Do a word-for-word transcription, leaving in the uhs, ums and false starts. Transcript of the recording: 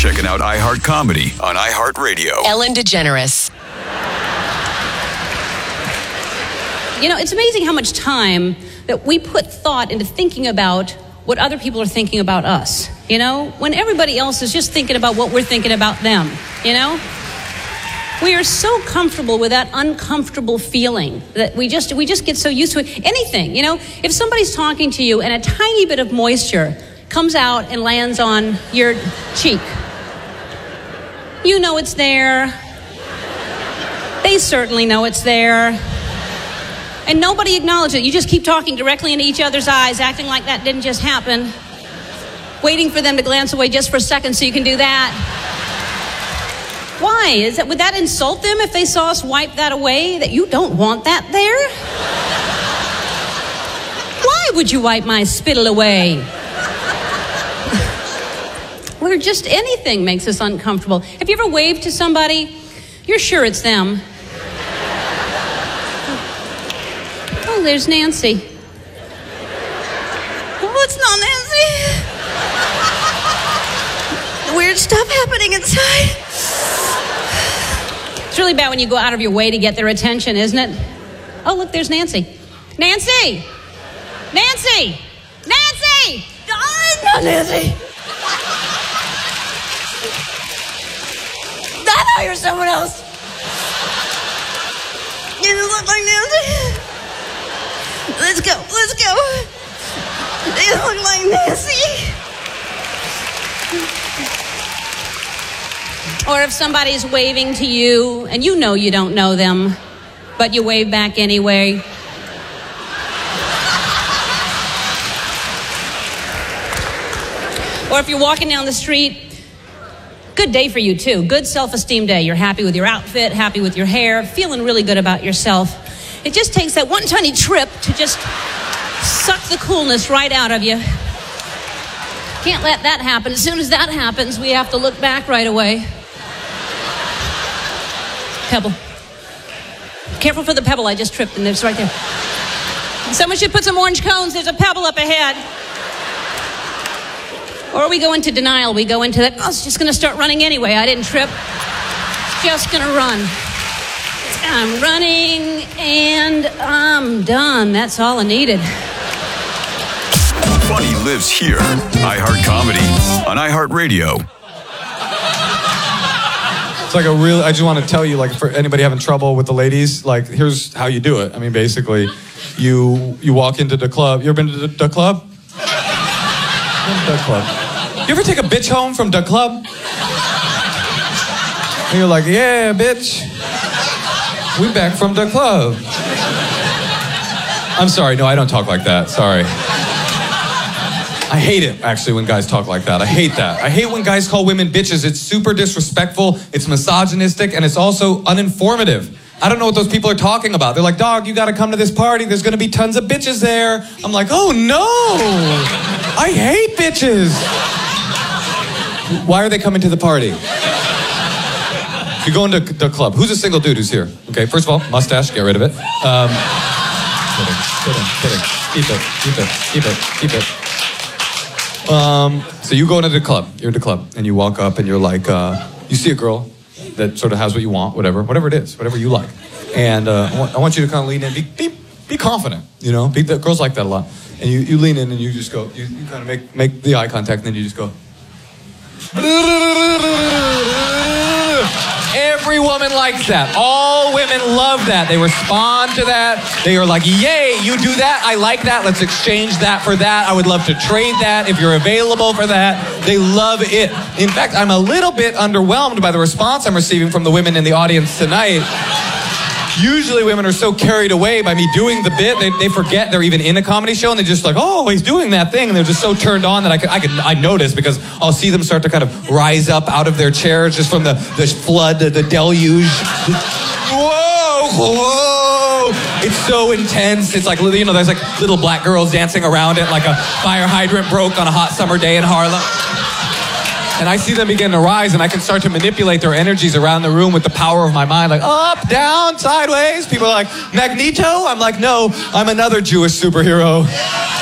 checking out iHeart Comedy on iHeartRadio. Ellen DeGeneres. You know, it's amazing how much time that we put thought into thinking about what other people are thinking about us, you know, when everybody else is just thinking about what we're thinking about them, you know? We are so comfortable with that uncomfortable feeling that we just we just get so used to it. Anything, you know, if somebody's talking to you and a tiny bit of moisture comes out and lands on your cheek, you know it's there. They certainly know it's there. And nobody acknowledges it. You just keep talking directly into each other's eyes, acting like that didn't just happen, waiting for them to glance away just for a second so you can do that. Why? Is that, would that insult them if they saw us wipe that away? That you don't want that there? Why would you wipe my spittle away? Or just anything makes us uncomfortable. Have you ever waved to somebody? You're sure it's them. Oh, there's Nancy. Oh, it's not Nancy. Weird stuff happening inside. It's really bad when you go out of your way to get their attention, isn't it? Oh, look, there's Nancy. Nancy! Nancy! Nancy! Oh, not Nancy. I thought you were someone else. You look like Nancy. Let's go, let's go. You look like Nancy. Or if somebody's waving to you and you know you don't know them, but you wave back anyway. Or if you're walking down the street, good day for you too. Good self-esteem day. You're happy with your outfit, happy with your hair, feeling really good about yourself. It just takes that one tiny trip to just suck the coolness right out of you. Can't let that happen. As soon as that happens, we have to look back right away. Pebble. Careful for the pebble. I just tripped and it's right there. Someone should put some orange cones. There's a pebble up ahead. Or we go into denial. We go into that, oh, it's just going to start running anyway. I didn't trip. It's just going to run. I'm running and I'm done. That's all I needed. Funny lives here. iHeart Comedy on iHeartRadio. It's like a real, I just want to tell you, like, for anybody having trouble with the ladies, like, here's how you do it. I mean, basically, you you walk into the club. You ever been to the, the club? The club. You ever take a bitch home from the club? And you're like, yeah, bitch. We back from the club. I'm sorry, no, I don't talk like that. Sorry. I hate it, actually, when guys talk like that. I hate that. I hate when guys call women bitches. It's super disrespectful, it's misogynistic, and it's also uninformative. I don't know what those people are talking about. They're like, dog, you gotta come to this party. There's gonna be tons of bitches there. I'm like, oh no! I hate bitches! Why are they coming to the party? You're going to the club. Who's a single dude who's here? Okay, first of all, mustache, get rid of it. Um, kidding, kidding, kidding. Keep it, keep it, keep it, keep it. Um, so you go into the club, you're in the club, and you walk up and you're like, uh, you see a girl that sort of has what you want, whatever, whatever it is, whatever you like. And uh, I, want, I want you to kind of lean in, be, be, be confident, you know, be, the, girls like that a lot. And you, you lean in and you just go, you, you kind of make, make the eye contact and then you just go. Every woman likes that. All women love that. They respond to that. They are like, yay, you do that? I like that. Let's exchange that for that. I would love to trade that if you're available for that. They love it. In fact, I'm a little bit underwhelmed by the response I'm receiving from the women in the audience tonight. Usually women are so carried away by me doing the bit, they, they forget they're even in a comedy show, and they're just like, oh, he's doing that thing, and they're just so turned on that I could, I could, I notice, because I'll see them start to kind of rise up out of their chairs just from the, the flood, the, the deluge. Whoa, whoa. It's so intense. It's like, you know, there's like little black girls dancing around it like a fire hydrant broke on a hot summer day in Harlem. And I see them begin to rise, and I can start to manipulate their energies around the room with the power of my mind, like up, down, sideways. People are like, Magneto? I'm like, no, I'm another Jewish superhero.